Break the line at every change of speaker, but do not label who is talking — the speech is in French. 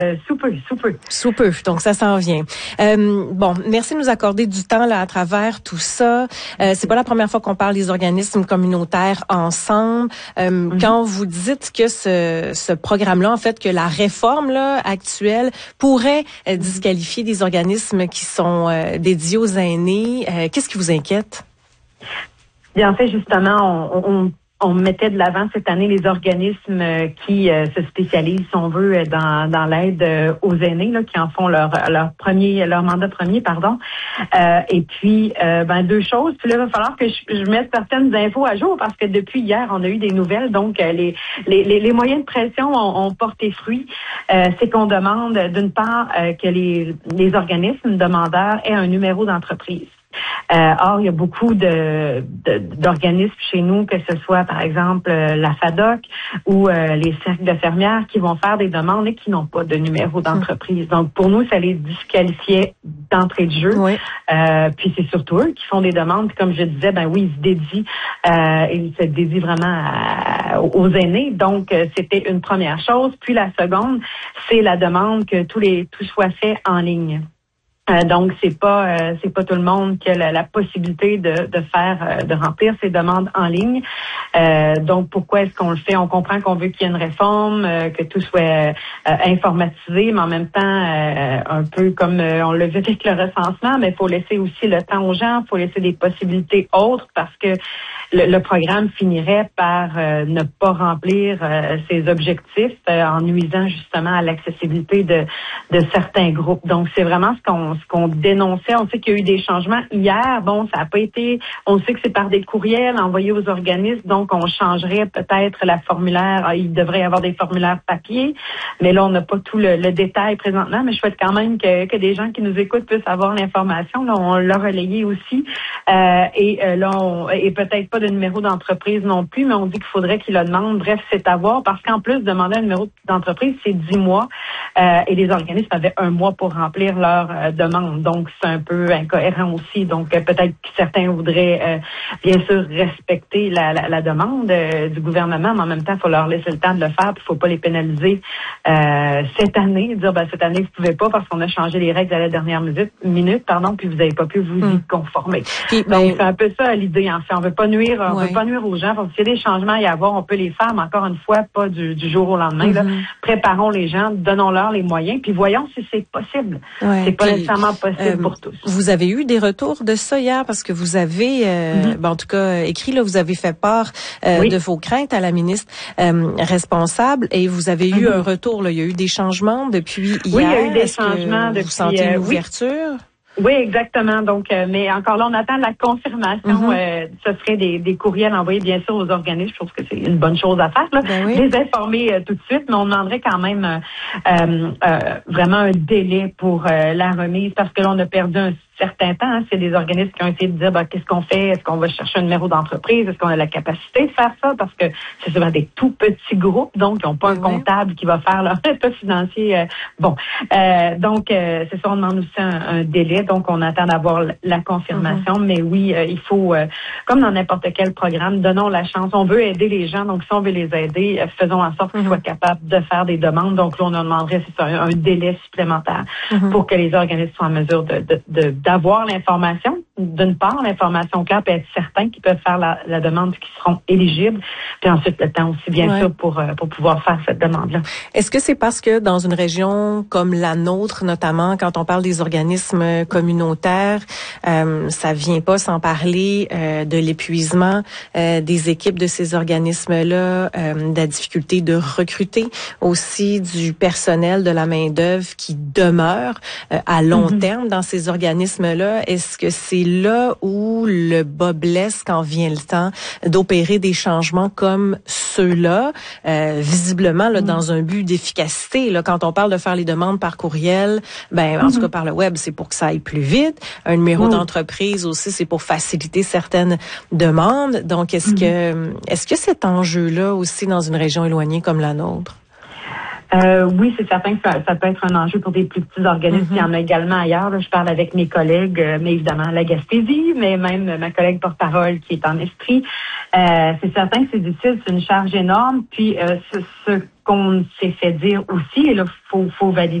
Sous peu, donc ça s'en vient. Bon, merci de nous accorder du temps là à travers tout ça. C'est pas la première fois qu'on parle des organismes communautaires ensemble. Quand vous dites que ce programme-là, en fait, que la réforme là actuelle pourrait disqualifier des organismes qui sont dédiés aux aînés, qu'est-ce qui vous inquiète?
Bien, en fait, justement, on mettait de l'avant cette année les organismes qui se spécialisent, si on veut, dans l'aide aux aînés, là, qui en font leur mandat premier, pardon. Et puis, deux choses. Puis là, il va falloir que je mette certaines infos à jour parce que depuis hier, on a eu des nouvelles. Donc, les moyens de pression ont porté fruit. C'est qu'on demande, d'une part, que les organismes demandeurs aient un numéro d'entreprise. Or, il y a beaucoup d'organismes chez nous, que ce soit, par exemple, la FADOC ou les cercles de fermières qui vont faire des demandes et qui n'ont pas de numéro d'entreprise. Donc, pour nous, ça les disqualifiait d'entrée de jeu. Oui. Puis, c'est surtout eux qui font des demandes. Puis, comme je disais, ils se dédient vraiment aux aînés. Donc, c'était une première chose. Puis, la seconde, c'est la demande que tout soit fait en ligne. Donc c'est pas tout le monde qui a la possibilité de remplir ces demandes en ligne. Donc pourquoi est-ce qu'on le fait? On comprend qu'on veut qu'il y ait une réforme, que tout soit informatisé, mais en même temps un peu comme on le veut avec le recensement, mais il faut laisser aussi le temps aux gens, il faut laisser des possibilités autres parce que le programme finirait par ne pas remplir ses objectifs en nuisant justement à l'accessibilité de certains groupes. Donc c'est vraiment ce qu'on dénonçait. On sait qu'il y a eu des changements hier. Bon, ça n'a pas été. On sait que c'est par des courriels envoyés aux organismes, donc on changerait peut-être la formulaire. Il devrait y avoir des formulaires papier, mais là on n'a pas tout le détail présentement. Mais je souhaite quand même que des gens qui nous écoutent puissent avoir l'information. Là, on l'a relayé aussi. Et peut-être pas de numéro d'entreprise non plus, mais on dit qu'il faudrait qu'ils le demandent. Bref, c'est à voir parce qu'en plus, demander un numéro d'entreprise, c'est 10 mois et les organismes avaient 1 mois pour remplir leur demande. Donc, c'est un peu incohérent aussi. Donc, peut-être que certains voudraient bien sûr respecter la demande du gouvernement, mais en même temps, il faut leur laisser le temps de le faire. Puis, il ne faut pas les pénaliser cette année. Dire, cette année, vous ne pouvez pas parce qu'on a changé les règles à la dernière minute, puis vous n'avez pas pu vous y conformer. Puis, donc, c'est un peu ça l'idée, en fait. On veut pas nuire aux gens. Donc, s'il y a des changements à y avoir, on peut les faire, mais encore une fois, pas du jour au lendemain. Là. Préparons les gens, donnons-leur les moyens, puis voyons si c'est possible. C'est pas nécessairement possible pour tous.
Vous avez eu des retours de ça hier parce que vous avez, en tout cas, écrit, là, vous avez fait part de vos craintes à la ministre responsable et vous avez eu un retour. Là. Il y a eu des changements depuis hier.
Oui, il y a eu des changements depuis.
Vous sentez une ouverture?
Oui, exactement. Donc, mais encore là, on attend la confirmation. Ce serait des courriels envoyés, bien sûr, aux organismes. Je trouve que c'est une bonne chose à faire. Là. Les informer tout de suite, mais on demanderait quand même vraiment un délai pour la remise parce que là, on a perdu un certain temps. Hein. C'est des organismes qui ont essayé de dire qu'est-ce qu'on fait? Est-ce qu'on va chercher un numéro d'entreprise? Est-ce qu'on a la capacité de faire ça? Parce que c'est souvent des tout petits groupes, donc ils n'ont pas un comptable qui va faire leur état financier. Donc, c'est ça, on demande aussi un délai. Donc, on attend d'avoir la confirmation. Mais oui, il faut, comme dans n'importe quel programme, donnons la chance. On veut aider les gens. Donc, si on veut les aider, faisons en sorte qu'ils soient capables de faire des demandes. Donc, là, on en demanderait un délai supplémentaire pour que les organismes soient en mesure d'avoir l'information. D'une part, l'information claire peut être certain qu'ils peuvent faire la demande, qu'ils seront éligibles. Puis ensuite, le temps aussi, bien sûr, pour pouvoir faire cette demande-là.
Est-ce que c'est parce que dans une région comme la nôtre, notamment, quand on parle des organismes communautaires, ça vient pas sans parler de l'épuisement des équipes de ces organismes-là, de la difficulté de recruter, aussi du personnel, de la main-d'œuvre qui demeure à long terme dans ces organismes-là? Est-ce que c'est là où le bas blesse quand vient le temps d'opérer des changements comme ceux-là, visiblement là, dans un but d'efficacité? Là, quand on parle de faire les demandes par courriel, en tout cas par le web, c'est pour que ça aille plus vite. Un numéro d'entreprise aussi, c'est pour faciliter certaines demandes. Donc, est-ce que cet enjeu-là aussi dans une région éloignée comme la nôtre?
Oui, c'est certain que ça peut être un enjeu pour des plus petits organismes. Il y en a également ailleurs. Là. Je parle avec mes collègues, mais évidemment la Gaspésie, mais même ma collègue porte-parole qui est en Estrie. C'est certain que c'est difficile, c'est une charge énorme. Puis ce qu'on s'est fait dire aussi, et là, faut valider